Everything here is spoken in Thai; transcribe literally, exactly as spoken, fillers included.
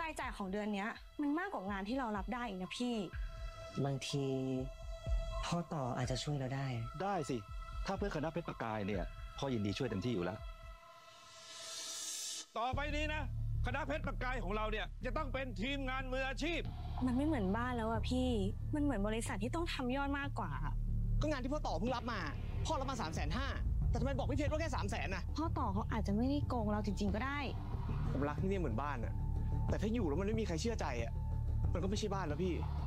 ายจ่ายของเดือนนี้มันมากกว่างานที่เรารับได้อีกนะพี่บางทีพ่อต่ออาจจะช่วยเราได้ได้สิถ้าเพื่อคณะเพชรประกายเนี่ยพ่อยินดีช่วยเต็มที่อยู่แล้วต่อไปนี้นะคณะเพชรประกายของเราเนี่ยจะต้องเป็นทีมงานมืออาชีพมันไม่เหมือนบ้านแล้วอะพี่มันเหมือนบริษัทที่ต้องทำยอดมากกว่าก็งานที่พ่อต่อเพิ่งรับมาพ่อรับมาสามแสนห้าแต่ทำไมบอกพี่เพชรว่าแค่สามแสนน่ะพ่อต่อเขาอาจจะไม่ได้โกงเราจริงๆก็ได้ผมรักที่นี่เหมือนบ้านอะแต่ถ้าอยู่แล้วมันไม่มีใครเชื่อใจอะมันก็ไม่ใช่บ้านแล้วพี่